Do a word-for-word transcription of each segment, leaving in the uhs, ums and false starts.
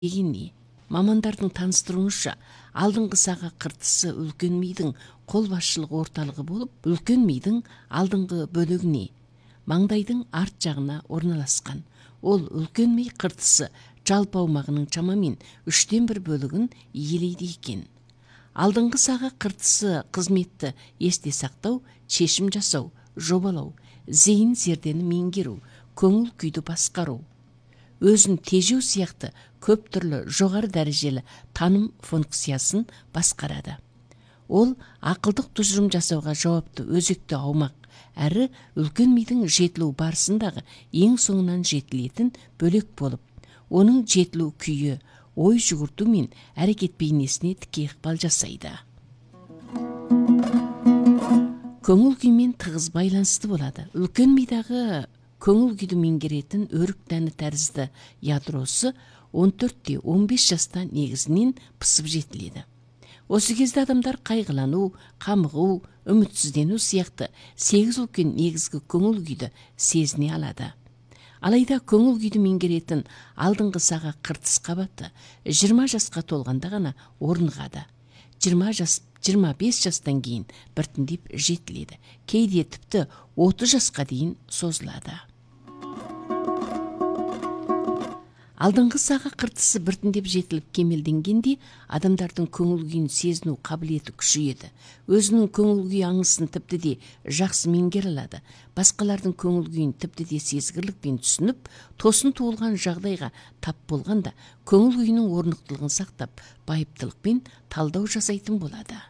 дегенне. Мамандардың таныстыруынша, алдыңғы саға қыртысы үлкен мидың қол басшылық орталығы болып, үлкен мидың алдыңғы бөлігіне, маңдайдың арт жағына орналасқан. Ол үлкен ми қыртысы жалпы аумағының шамамен үштен бір бөлігін иелейді екен. Алдыңғы саға қыртысы қызметті есте сақтау, шешім жасау, жобалау, зейін зердені меңгеру, көңіл күйді басқару, өзін тежеу сияқты көп түрлі жоғары дәрежелі таным функциясын басқарады. Ол ақылдық тұжырым жасауға жауапты өзекті аумақ, әрі үлкен мидың жетілу барысындағы ең соңынан жетілетін бөлек болып, оның жетілу күйі, ой жүгірту мен әрекет бейнесіне тіке ықпал жасайды. Көңіл күймен тығыз байланысты болады. Үлкен мидағы көңіл күйді меңгеретін өрік дәні тәрізді ядросы он төртте он бес жаста негізінен пысып жетіледі. Осы кезде адамдар қайғылану, қамығу, үмітсіздену сияқты сегіз үлкен негізгі көңіл күйді сезіне алады. Алайда көңіл күйді меңгеретін алдыңғы саға қыртыс қабаты жиырма жасқа толғанда ғана орнығады. жиырма жас, жиырма бес жастан кейін біртіндеп жетіледі. Кейде тіпті отыз жасқа дейін созылады. Алдыңғы саға қыртысы біртіндеп жетіліп кемелденгенде, адамдардың көңіл күйін сезіну қабілеті күшейеді. Өзінің көңіл күй аңысын тіпті де жақсы меңгере алады. Басқалардың көңіл күйін тіпті де сезгірлікпен түсініп, тосын туылған жағдайға тап болғанда, көңіл күйінің орнықтылығын сақтап, байыптылықпен талдау жасайтын болады.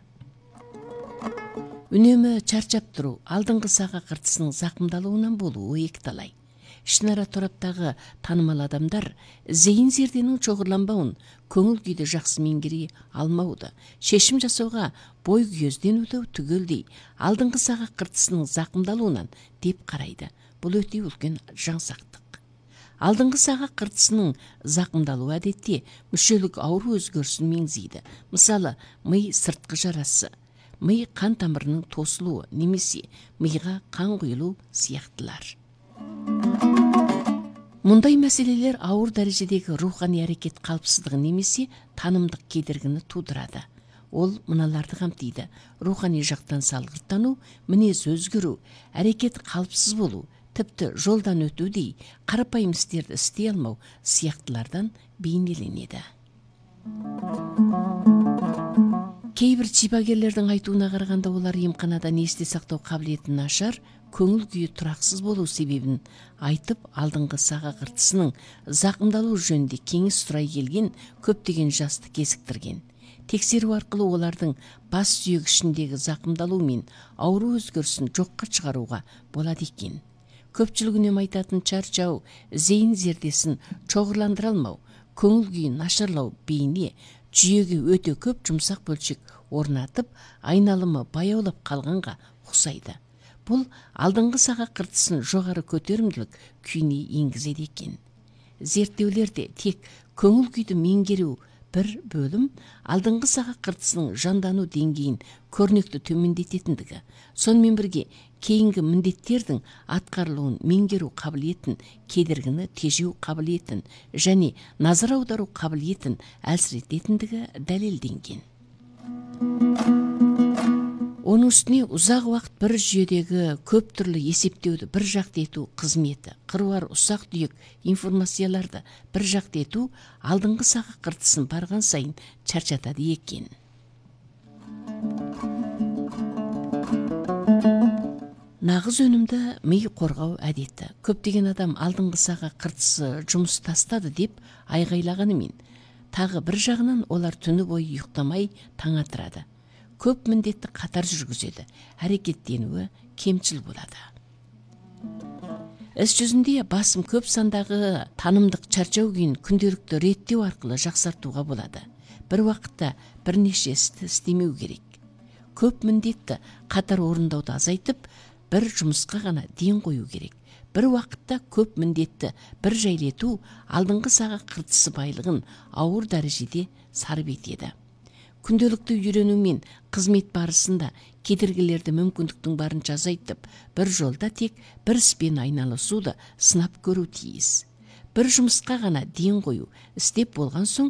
Үнемі чарчап тұру алдыңғы саға қыртысының зақымдалуынан болуы екіталай. Ішінара тораптағы танымал адамдар зейін зерденің шоғырланбауын, көңіл күйді жақсы меңгере алмауды, шешім жасауға бой күйезденуді түгелдей алдыңғы саға қыртысының зақымдалуынан деп қарайды. Бұл өте үлкен жаңсақтық. Алдыңғы саға қыртысының зақымдалуы әдетте мүшелік ауру өзгерісін меңзейді. Мысалы, ми сыртқы жарасы, ми қан тамырының тосылуы немесе миға қан құйылу сияқтылар. Мұндай мәселелер ауыр дәрежедегі рухани әрекет қалыпсыздығы немесе танымдық кедергіні тудырады. Ол мыналарды қамтиды: рухани жақтан салғырттану, мінез өзгеру, әрекет қалыпсыз болу, тіпті жолдан өтудей қарапайым істерді істей алмау сияқтылардан бейнеленеді. Кейбір шипагерлердің айтуына қарағанда, олар емханадан есте сақтау қабілеті нашар, көңіл күйі тұрақсыз болу себебін айтып, алдыңғы саға қыртысының зақымдалу жөнінде кеңес сұрай келген көптеген жасты кезіктірген. Тексеру арқылы олардың бас сүйек ішіндегі зақымдалу мен ауру өзгерісін жоққа шығаруға болады екен. Көпшілігіне айтатын чарчау, зейін зердесін шоғырландыра алмау, көңіл күйін нашарлау бейне жүйеге өте көп жұмсақ бөлшек орнатып, айналымы баяулап қалғанға ұқсайды. Бұл алдыңғы саға қыртысын жоғары көтерімділік күйіне енгізеді екен. Зерттеулерде тек көңіл күйді меңгеру бір бөлім алдыңғы саға қыртысының жандану деңгейін көрнекті төмендететіндігі, сонымен бірге кейінгі міндеттердің атқарылуын меңгеру қабілетін, кедергіні тежеу қабілетін және назар аудару қабілетін әлсірететіндігі дәлелденген. Оның үстіне ұзақ уақыт бір жүйедегі көп түрлі есептеуді бір жақты ету қызметі, қыруар ұсақ түйек информацияларды бір жақты ету алдыңғы саға қыртысын барған сайын чарчатады екен. Нағыз өнімді ми қорғау әдеті. Көптеген адам алдыңғы саға қыртысы жұмыс тастады деп айғайлағанымен, тағы бір жағынан олар түні бойы ұйықтамай таң атырады. Көп міндетті қатар жүргізеді, әрекеттенуі кемшіл болады. Іс жүзінде басым көп сандағы танымдық чарчау күйін күнделікті реттеу арқылы жақсартуға болады. Бір уақытта бірнеше істі істемеу керек. Көп міндетті қатар орындауды азайтып, бір жұмысқа ғана ден қою керек. Бір уақытта көп міндетті бір жайлету алдыңғы саға қыртысы байлығын ауыр дәрежеде сарып етеді. Күнделікті үйрену мен қызмет барысында кедергілерді мүмкіндіктің барынша азайтып, бір жолда тек бір іспен айналысуды сынап көру тиіс. бир жумуска гана ден коюу, истеп болгон соң